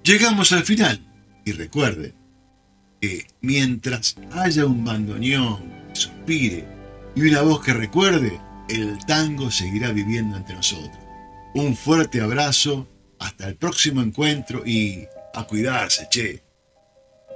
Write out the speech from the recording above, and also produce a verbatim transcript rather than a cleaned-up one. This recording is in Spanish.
Llegamos al final y recuerde que mientras haya un bandoneón que suspire y una voz que recuerde, el tango seguirá viviendo entre nosotros. Un fuerte abrazo, hasta el próximo encuentro y a cuidarse, che.